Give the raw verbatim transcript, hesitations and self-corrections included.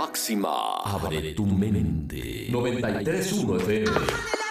máxima. Abre tu mente. noventa y tres punto uno F M.